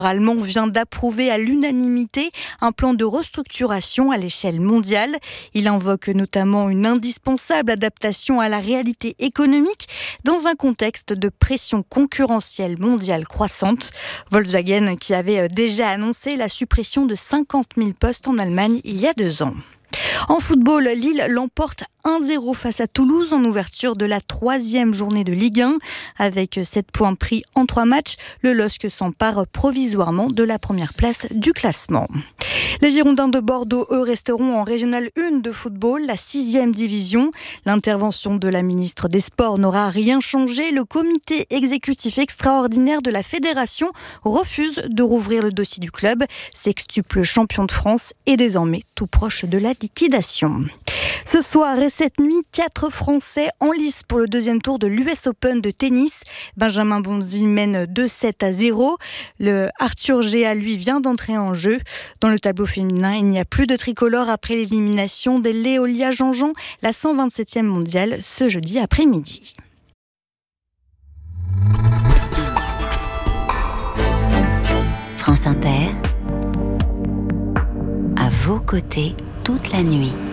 allemand vient d'approuver à l'unanimité un plan de restructuration à l'échelle mondiale. Il invoque notamment une indispensable adaptation à la réalité économique dans un contexte de pression concurrentielle mondiale croissante. Volkswagen qui avait déjà annoncé la suppression de 50 000 postes en Allemagne il y a 2 ans. En football, Lille l'emporte 1-0 face à Toulouse en ouverture de la 3e journée de Ligue 1. Avec 7 points pris en 3 matchs, le LOSC s'empare provisoirement de la première place du classement. Les Girondins de Bordeaux, eux, resteront en Régionale 1 de football, la 6e division. L'intervention de la ministre des Sports n'aura rien changé. Le comité exécutif extraordinaire de la fédération refuse de rouvrir le dossier du club. Sextuple champion de France est désormais tout proche de la liquidation. Ce soir et cette nuit, 4 Français en lice pour le 2e tour de l'US Open de tennis. Benjamin Bonzi mène 2-7-0. Le Arthur Géa, lui, vient d'entrer en jeu. Dans le tableau féminin, il n'y a plus de tricolore après l'élimination des Léolia Jean-Jean, la 127e mondiale, ce jeudi après-midi. France Inter, à vos côtés toute la nuit.